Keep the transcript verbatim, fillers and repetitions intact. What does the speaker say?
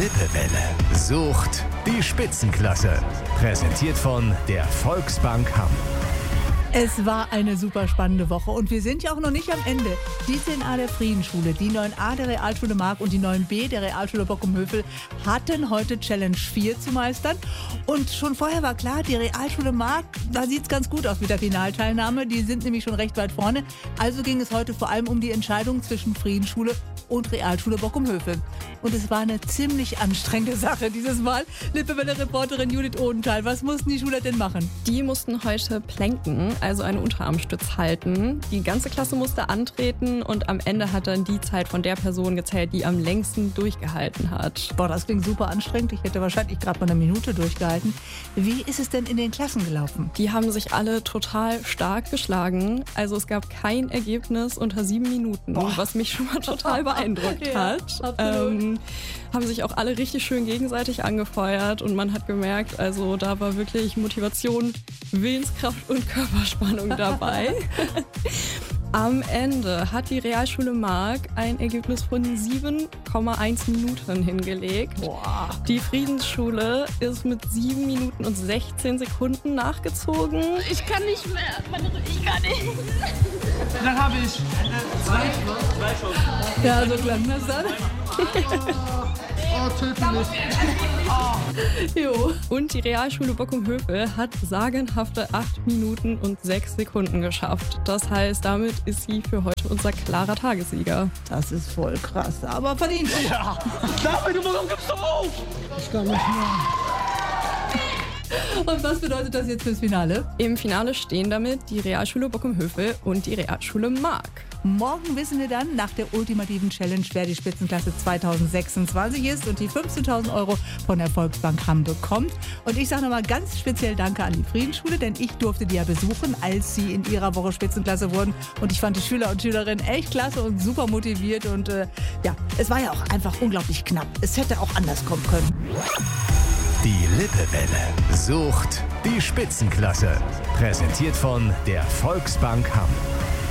Lippewelle sucht die Spitzenklasse. Präsentiert von der Volksbank Hamm. Es war eine super spannende Woche und wir sind ja auch noch nicht am Ende. Die zehn a der Friedensschule, die neun a der Realschule Mark und die neun b der Realschule Bockum-Hövel hatten heute Challenge vier zu meistern. Und schon vorher war klar, die Realschule Mark, da sieht es ganz gut aus mit der Finalteilnahme. Die sind nämlich schon recht weit vorne. Also ging es heute vor allem um die Entscheidung zwischen Friedensschule und Realschule Bockum-Hövel. Und es war eine ziemlich anstrengende Sache dieses Mal. Lippewelle-Reporterin Judith Odenthal, was mussten die Schüler denn machen? Die mussten heute planken, also einen Unterarmstütz halten. Die ganze Klasse musste antreten und am Ende hat dann die Zeit von der Person gezählt, die am längsten durchgehalten hat. Boah, das klingt super anstrengend. Ich hätte wahrscheinlich gerade mal eine Minute durchgehalten. Wie ist es denn in den Klassen gelaufen? Die haben sich alle total stark geschlagen. Also es gab kein Ergebnis unter sieben Minuten, Boah. was mich schon mal total beeindruckt ja, hat. Ähm, haben sich auch alle richtig schön gegenseitig angefeuert und man hat gemerkt, also da war wirklich Motivation, Willenskraft und Körperspannung dabei. Am Ende hat die Realschule Mark ein Ergebnis von sieben Komma eins Minuten hingelegt. Boah. Die Friedensschule ist mit sieben Minuten und sechzehn Sekunden nachgezogen. Ich kann nicht mehr, ich kann nicht. Dann habe ich äh, zwei, zwei Chancen. Ja, so klang das dann. Oh, töte mich. Oh. Jo. Und die Realschule Bockum-Hövel hat sagenhafte acht Minuten und sechs Sekunden geschafft. Das heißt, damit ist sie für heute unser klarer Tagessieger. Das ist voll krass, aber verdient. Ja. David, warum gibst du auf? Ich kann nicht mehr. Und was bedeutet das jetzt fürs Finale? Im Finale stehen damit die Realschule Bockum-Hövel und die Realschule Mark. Morgen wissen wir dann nach der ultimativen Challenge, wer die Spitzenklasse zweitausendsechsundzwanzig ist und die fünfzehntausend Euro von der Volksbank Hamm bekommt. Und ich sage nochmal ganz speziell Danke an die Friedensschule, denn ich durfte die ja besuchen, als sie in ihrer Woche Spitzenklasse wurden. Und ich fand die Schüler und Schülerinnen echt klasse und super motiviert. Und äh, ja, es war ja auch einfach unglaublich knapp. Es hätte auch anders kommen können. Die Lippewelle sucht die Spitzenklasse. Präsentiert von der Volksbank Hamm.